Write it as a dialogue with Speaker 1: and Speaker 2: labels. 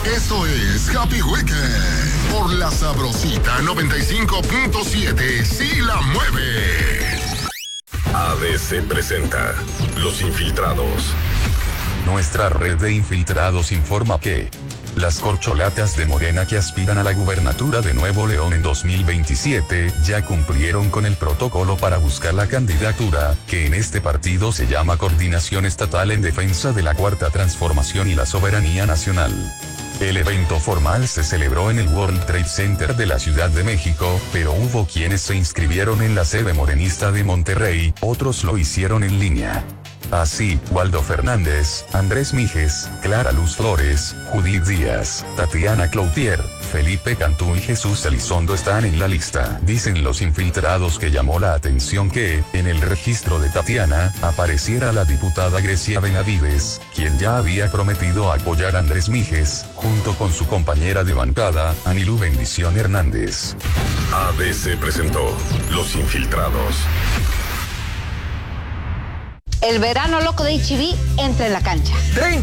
Speaker 1: Eso es Happy Weekend por la Sabrosita 95.7. Sí la mueve.
Speaker 2: ABC presenta Los Infiltrados.
Speaker 3: Nuestra red de infiltrados informa que las corcholatas de Morena que aspiran a la gubernatura de Nuevo León en 2027 ya cumplieron con el protocolo para buscar la candidatura, que en este partido se llama Coordinación Estatal en Defensa de la Cuarta Transformación y la Soberanía Nacional. El evento formal se celebró en el World Trade Center de la Ciudad de México, pero hubo quienes se inscribieron en la sede morenista de Monterrey, otros lo hicieron en línea. Así, Waldo Fernández, Andrés Mijes, Clara Luz Flores, Judith Díaz, Tatiana Cloutier, Felipe Cantú y Jesús Elizondo están en la lista. Dicen los infiltrados que llamó la atención que, en el registro de Tatiana, apareciera la diputada Grecia Benavides, quien ya había prometido apoyar a Andrés Mijes, junto con su compañera de bancada, Anilú Bendición Hernández.
Speaker 2: ABC presentó Los Infiltrados.
Speaker 4: El verano loco de HB entra en la cancha.
Speaker 5: 30